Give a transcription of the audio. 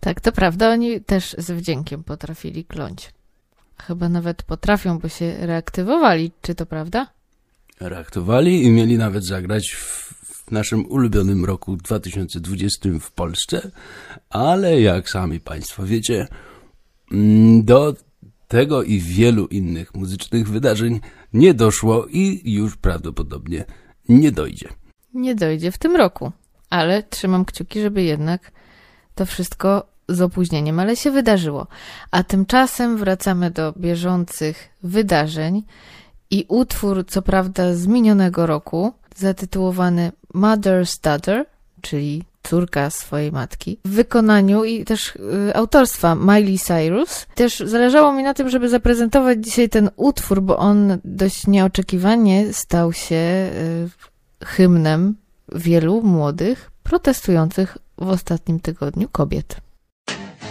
Tak, to prawda, oni też z wdziękiem potrafili kląć. Chyba nawet potrafią, bo się reaktywowali, czy to prawda? Reaktywowali i mieli nawet zagrać w naszym ulubionym roku 2020 w Polsce, ale jak sami Państwo wiecie, do tego i wielu innych muzycznych wydarzeń nie doszło i już prawdopodobnie nie dojdzie. Nie dojdzie w tym roku, ale trzymam kciuki, żeby jednak to wszystko z opóźnieniem, ale się wydarzyło. A tymczasem wracamy do bieżących wydarzeń i utwór, co prawda z minionego roku, zatytułowany Mother's Daughter, czyli córka swojej matki, w wykonaniu i też autorstwa Miley Cyrus. Też zależało mi na tym, żeby zaprezentować dzisiaj ten utwór, bo on dość nieoczekiwanie stał się hymnem wielu młodych, protestujących w ostatnim tygodniu kobiet.